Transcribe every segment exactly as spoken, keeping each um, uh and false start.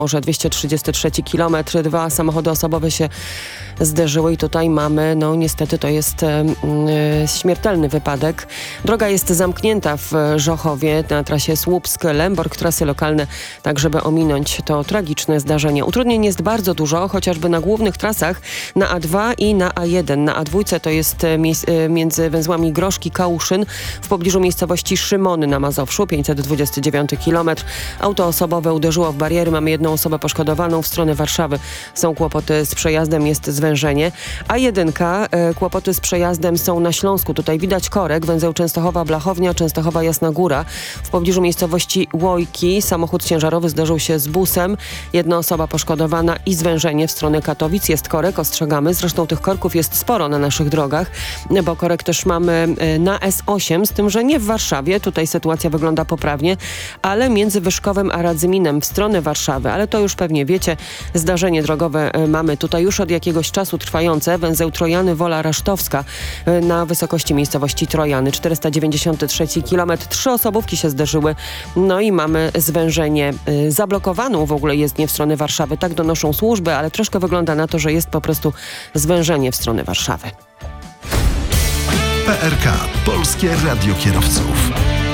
Może dwieście trzydziesty trzeci kilometr, dwa samochody osobowe się zderzyły i tutaj mamy, no niestety to jest e, e, śmiertelny wypadek. Droga jest zamknięta w Żochowie na trasie Słupsk-Lęborg, trasy lokalne, tak żeby ominąć to tragiczne zdarzenie. Utrudnień jest bardzo dużo, chociażby na głównych trasach na A dwa i na A jeden. Na A dwa to jest e, e, między węzłami Groszki-Kałuszyn w pobliżu miejscowości Szymony na Mazowszu, pięćset dwudziesty dziewiąty kilometr. Auto osobowe uderzyło w bariery, mamy jedną osobę poszkodowaną. W stronę Warszawy są kłopoty z przejazdem, jest zwężenie. A jeden, e, kłopoty z przejazdem są na Śląsku. Tutaj widać korek, węzeł Częstochowa-Blachownia, Częstochowa-Jasna Góra. W pobliżu miejscowości Łojki samochód ciężarowy zderzył się z busem. Jedna osoba poszkodowana i zwężenie w stronę Katowic. Jest korek, ostrzegamy. Zresztą tych korków jest sporo na naszych drogach, bo korek też mamy na S osiem, z tym, że nie w Warszawie. Tutaj sytuacja wygląda poprawnie, ale między Wyszkowem a Radzyminem w stronę Warszawy. Ale to już pewnie wiecie, zdarzenie drogowe mamy tutaj już od jakiegoś czasu trwające. Węzeł Trojany-Wola Rasztowska na wysokości miejscowości Trojany. czterysta dziewięćdziesiąty trzeci kilometr. Trzy osobówki się zderzyły. No i mamy zwężenie. Zablokowaną w ogóle jezdnię w stronę Warszawy. Tak donoszą służby, ale troszkę wygląda na to, że jest po prostu zwężenie w stronę Warszawy. P R K. Polskie Radio Kierowców.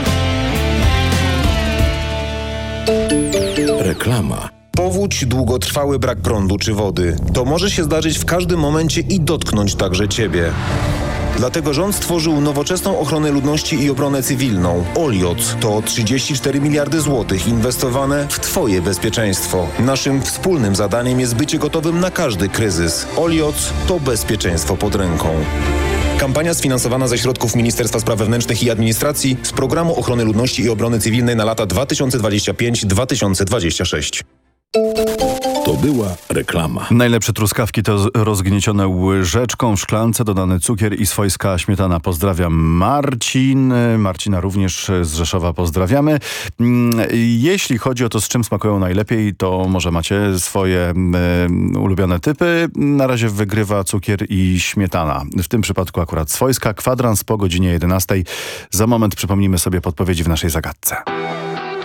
Reklama. Powódź, długotrwały brak prądu czy wody. To może się zdarzyć w każdym momencie i dotknąć także Ciebie. Dlatego rząd stworzył nowoczesną ochronę ludności i obronę cywilną. Olioc to trzydzieści cztery miliardy złotych inwestowane w Twoje bezpieczeństwo. Naszym wspólnym zadaniem jest bycie gotowym na każdy kryzys. Olioc to bezpieczeństwo pod ręką. Kampania sfinansowana ze środków Ministerstwa Spraw Wewnętrznych i Administracji z Programu Ochrony Ludności i Obrony Cywilnej na lata dwa tysiące dwudziesty piąty do dwa tysiące dwudziestego szóstego. To była reklama. Najlepsze truskawki to rozgniecione łyżeczką w szklance, dodany cukier i swojska śmietana. Pozdrawiam Marcin. Marcina również z Rzeszowa pozdrawiamy. Jeśli chodzi o to, z czym smakują najlepiej, to może macie swoje e, ulubione typy. Na razie wygrywa cukier i śmietana. W tym przypadku akurat swojska. Kwadrans po godzinie jedenastej. Za moment przypomnimy sobie podpowiedzi w naszej zagadce.